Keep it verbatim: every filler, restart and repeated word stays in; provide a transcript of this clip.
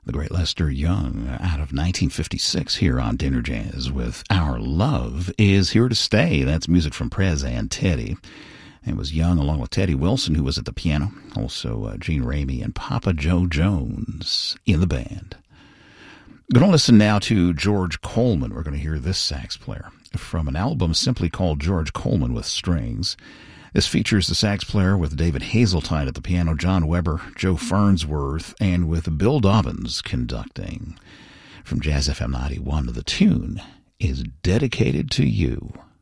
The great Lester Young out of nineteen fifty-six here on Dinner Jazz with Our Love Is Here to Stay. That's music from Prez and Teddy. It was Young along with Teddy Wilson, who was at the piano. Also uh, Gene Ramey and Papa Joe Jones in the band. We're going to listen now to George Coleman. We're going to hear this sax player from an album simply called George Coleman with Strings. This features the sax player with David Hazeltine at the piano, John Weber, Joe Farnsworth, and with Bill Dobbins conducting. From Jazz F M ninety-one, the tune is Dedicated to You.